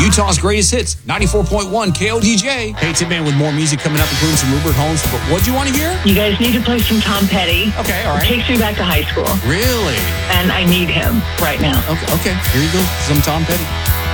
Utah's greatest hits, 94.1 KODJ. Hey, Tim Man, with more music coming up, including some Rupert Holmes. But what do you want to hear? You guys need to play some Tom Petty. Okay, all right. It takes me back to high school. Really? And I need him right now. Okay. Here you go. Some Tom Petty.